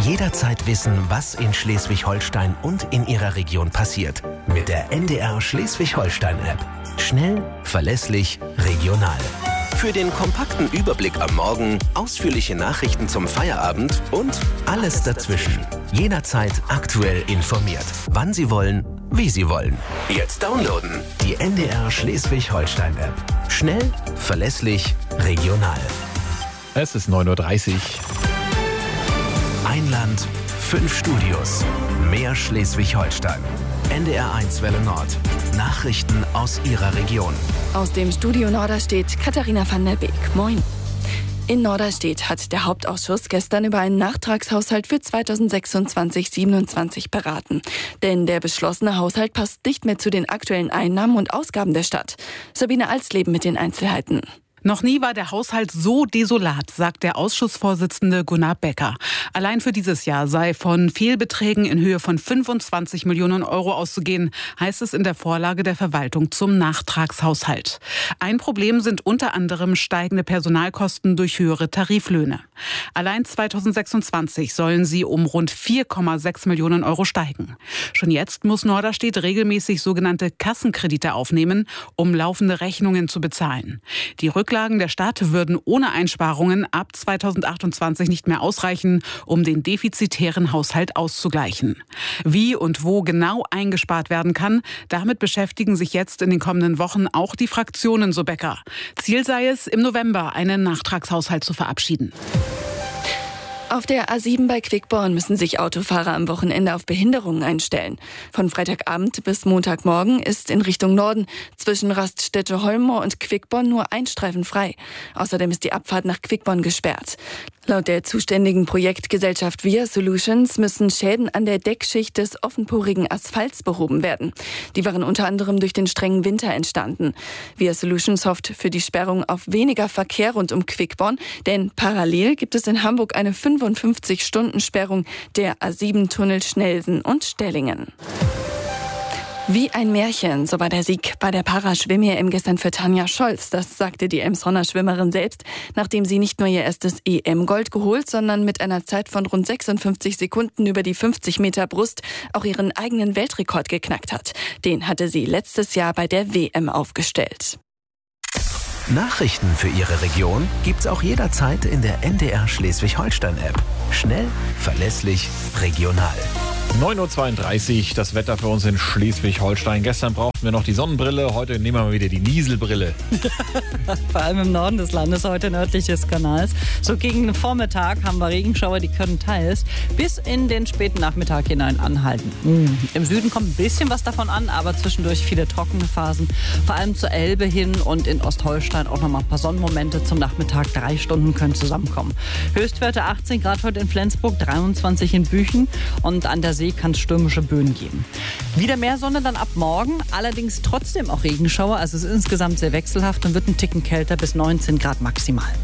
Jederzeit wissen, was in Schleswig-Holstein und in Ihrer Region passiert. Mit der NDR Schleswig-Holstein-App. Schnell, verlässlich, regional. Für den kompakten Überblick am Morgen, ausführliche Nachrichten zum Feierabend und alles dazwischen. Jederzeit aktuell informiert. Wann Sie wollen, wie Sie wollen. Jetzt downloaden. Die NDR Schleswig-Holstein-App. Schnell, verlässlich, regional. Es ist 9:30 Uhr. Ein Land, 5 Studios. Mehr Schleswig-Holstein. NDR1 Welle Nord. Nachrichten aus Ihrer Region. Aus dem Studio Norderstedt, Katharina van der Beek. Moin. In Norderstedt hat der Hauptausschuss gestern über einen Nachtragshaushalt für 2026/27 beraten. Denn der beschlossene Haushalt passt nicht mehr zu den aktuellen Einnahmen und Ausgaben der Stadt. Sabine Alsleben mit den Einzelheiten. Noch nie war der Haushalt so desolat, sagt der Ausschussvorsitzende Gunnar Becker. Allein für dieses Jahr sei von Fehlbeträgen in Höhe von 25 Millionen Euro auszugehen, heißt es in der Vorlage der Verwaltung zum Nachtragshaushalt. Ein Problem sind unter anderem steigende Personalkosten durch höhere Tariflöhne. Allein 2026 sollen sie um rund 4,6 Millionen Euro steigen. Schon jetzt muss Norderstedt regelmäßig sogenannte Kassenkredite aufnehmen, um laufende Rechnungen zu bezahlen. Die Rücklagen der Stadt würden ohne Einsparungen ab 2028 nicht mehr ausreichen, um den defizitären Haushalt auszugleichen. Wie und wo genau eingespart werden kann, damit beschäftigen sich jetzt in den kommenden Wochen auch die Fraktionen, so Becker. Ziel sei es, im November einen Nachtragshaushalt zu verabschieden. Auf der A7 bei Quickborn müssen sich Autofahrer am Wochenende auf Behinderungen einstellen. Von Freitagabend bis Montagmorgen ist in Richtung Norden zwischen Raststätte-Holmoor und Quickborn nur ein Streifen frei. Außerdem ist die Abfahrt nach Quickborn gesperrt. Laut der zuständigen Projektgesellschaft Via Solutions müssen Schäden an der Deckschicht des offenporigen Asphalts behoben werden. Die waren unter anderem durch den strengen Winter entstanden. Via Solutions hofft für die Sperrung auf weniger Verkehr rund um Quickborn, denn parallel gibt es in Hamburg eine 55-Stunden-Sperrung der A7-Tunnel Schnelsen und Stellingen. Wie ein Märchen, so war der Sieg bei der Paraschwimm-EM gestern für Tanja Scholz. Das sagte die Emsonner Schwimmerin selbst, nachdem sie nicht nur ihr erstes EM-Gold geholt, sondern mit einer Zeit von rund 56 Sekunden über die 50 Meter Brust auch ihren eigenen Weltrekord geknackt hat. Den hatte sie letztes Jahr bei der WM aufgestellt. Nachrichten für Ihre Region gibt's auch jederzeit in der NDR Schleswig-Holstein-App. Schnell, verlässlich, regional. 9:32 Uhr, das Wetter für uns in Schleswig-Holstein. Gestern brauchten wir noch die Sonnenbrille, heute nehmen wir mal wieder die Nieselbrille. Vor allem im Norden des Landes, heute nördlich des Kanals. So gegen den Vormittag haben wir Regenschauer, die können teils bis in den späten Nachmittag hinein anhalten. Im Süden kommt ein bisschen was davon an, aber zwischendurch viele trockene Phasen. Vor allem zur Elbe hin und in Ostholstein auch noch mal ein paar Sonnenmomente zum Nachmittag. 3 Stunden können zusammenkommen. Höchstwerte 18 Grad heute in Flensburg, 23 in Büchen und an der See kann es stürmische Böen geben. Wieder mehr Sonne dann ab morgen, allerdings trotzdem auch Regenschauer. Also es ist insgesamt sehr wechselhaft und wird ein Ticken kälter bis 19 Grad maximal.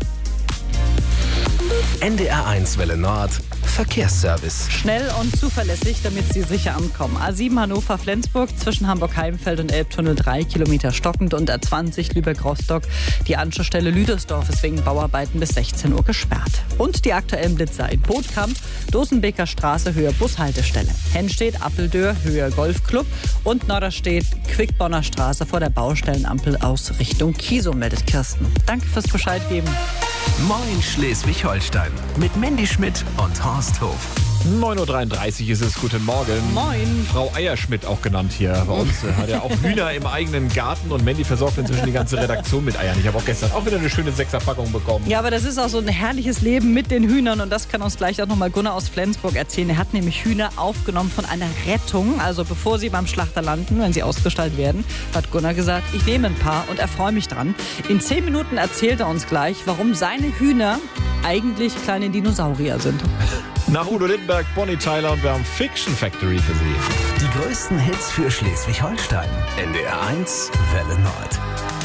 NDR1 Welle Nord. Verkehrsservice. Schnell und zuverlässig, damit Sie sicher ankommen. A7 Hannover-Flensburg zwischen Hamburg-Heimfeld und Elbtunnel 3 Kilometer stockend und A20 Lübeck-Rostock. Die Anschlussstelle Lüdersdorf ist wegen Bauarbeiten bis 16 Uhr gesperrt. Und die aktuellen Blitzer in Bootkamp, Dosenbeker Straße, Höhe Bushaltestelle. Hennstedt, Appeldöhr, Höhe Golfclub und Norderstedt, Quickborner Straße vor der Baustellenampel aus Richtung Kiesow, meldet Kirsten. Danke fürs Bescheid geben. Moin Schleswig-Holstein mit Mandy Schmidt und Horst Hof. 9:33 Uhr ist es. Guten Morgen. Moin. Frau Eierschmidt auch genannt hier bei uns. Hat ja auch Hühner im eigenen Garten und Mandy versorgt inzwischen die ganze Redaktion mit Eiern. Ich habe auch gestern auch wieder eine schöne 6er-Packung bekommen. Ja, aber das ist auch so ein herrliches Leben mit den Hühnern und das kann uns gleich auch nochmal Gunnar aus Flensburg erzählen. Er hat nämlich Hühner aufgenommen von einer Rettung, also bevor sie beim Schlachter landen, wenn sie ausgestaltet werden, hat Gunnar gesagt, ich nehme ein paar und erfreue mich dran. In 10 Minuten erzählt er uns gleich, warum seine Hühner eigentlich kleine Dinosaurier sind. Nach Udo Lindenberg, Bonnie Tyler und wir haben Fiction Factory für Sie. Die größten Hits für Schleswig-Holstein. NDR1 Welle Nord.